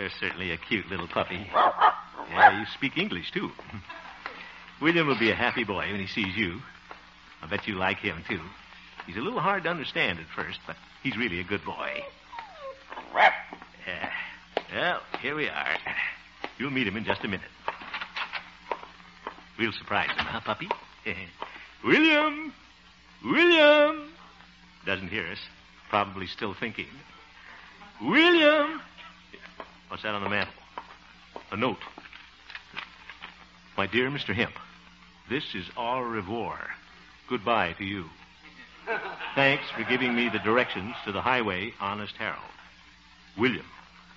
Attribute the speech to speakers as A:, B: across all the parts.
A: You're certainly a cute little puppy. Yeah, you speak English, too. William will be a happy boy when he sees you. I bet you like him, too. He's a little hard to understand at first, but he's really a good boy.
B: Rap.
A: Well, here we are. You'll meet him in just a minute. We'll surprise him, huh, puppy? William! William! Doesn't hear us. Probably still thinking. William! What's that on the mantel? A note. My dear Mr. Hemp, this is au revoir. Goodbye to you. Thanks for giving me the directions to the highway, Honest Harold. William.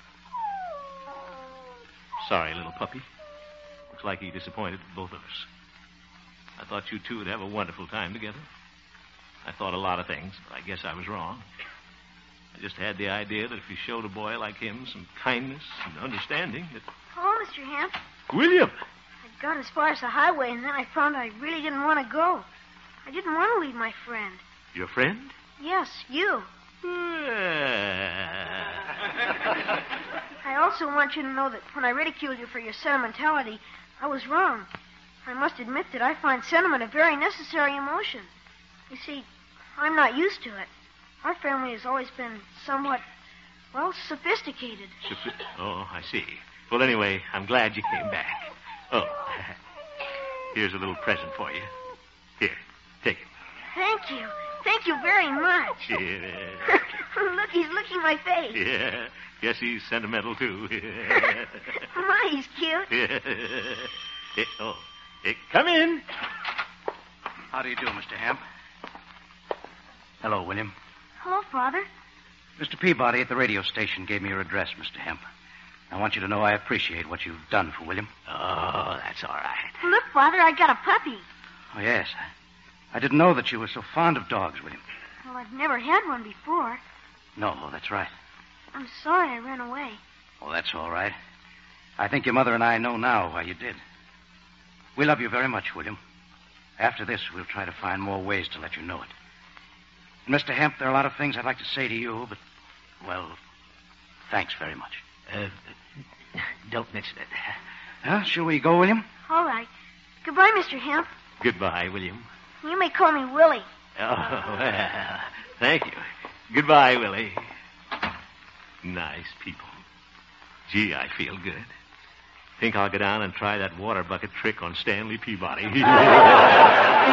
A: Sorry, little puppy. Looks like he disappointed both of us. I thought you two would have a wonderful time together. I thought a lot of things, but I guess I was wrong. I just had the idea that if you showed a boy like him some kindness and understanding, that...
C: Hello, Mr. Hemp.
A: William!
C: I got as far as the highway, and then I found I really didn't want to go. I didn't want to leave my friend.
A: Your friend?
C: Yes, you. I also want you to know that when I ridiculed you for your sentimentality, I was wrong. I must admit that I find sentiment a very necessary emotion. You see, I'm not used to it. Our family has always been somewhat, well, sophisticated.
A: Oh, I see. Well, anyway, I'm glad you came back. Oh, here's a little present for you. Here, take it.
C: Thank you. Thank you very much.
A: Yeah.
C: Look, he's licking my face.
A: Yeah. Guess he's sentimental, too.
C: My, he's cute.
A: Yeah. Come in.
B: How do you do, Mr. Hemp? Hello, William.
C: Hello, Father.
B: Mr. Peabody at the radio station gave me your address, Mr. Hemp. I want you to know I appreciate what you've done for William.
A: Oh, that's all right.
C: Look, Father, I got a puppy.
B: Oh, yes. I didn't know that you were so fond of dogs, William.
C: Well, I've never had one before.
B: No, that's right.
C: I'm sorry I ran away.
B: Oh, that's all right. I think your mother and I know now why you did. We love you very much, William. After this, we'll try to find more ways to let you know it. And Mr. Hemp, there are a lot of things I'd like to say to you, but, well, thanks very much.
A: Don't mention it.
B: Huh? Shall we go, William?
C: All right. Goodbye, Mr. Hemp.
A: Goodbye, William.
C: You may call me Willie.
A: Oh, well, thank you. Goodbye, Willie. Nice people. Gee, I feel good. Think I'll go down and try that water bucket trick on Stanley Peabody.